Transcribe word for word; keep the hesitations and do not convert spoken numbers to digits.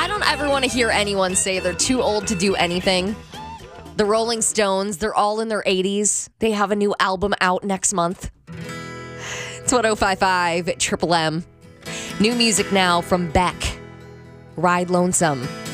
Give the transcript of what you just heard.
I don't ever want to hear anyone say they're too old to do anything. The Rolling Stones, they're all in their eighties. They have a new album out next month. It's one oh five point five Triple M. New music now from Beck. Ride Lonesome.